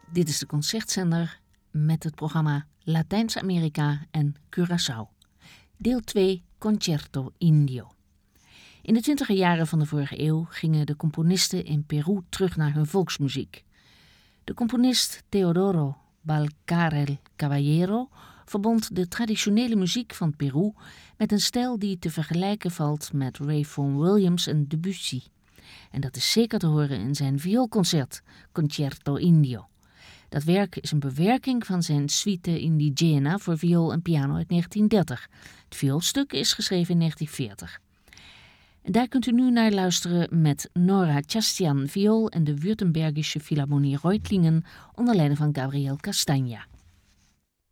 Dit is de Concertzender met het programma Latijns-Amerika en Curaçao. Deel 2, Concerto Indio. In de 20e jaren van de vorige eeuw gingen de componisten in Peru terug naar hun volksmuziek. De componist Teodoro Balcarel Caballero verbond de traditionele muziek van Peru met een stijl die te vergelijken valt met Ray Vaughan Williams en Debussy. En dat is zeker te horen in zijn vioolconcert, Concerto Indio. Dat werk is een bewerking van zijn Suite Indigena voor viool en piano uit 1930. Het vioolstuk is geschreven in 1940. En daar kunt u nu naar luisteren met Nora Chastian viool en de Württembergische Philharmonie Reutlingen onder leiding van Gabriel Castagna.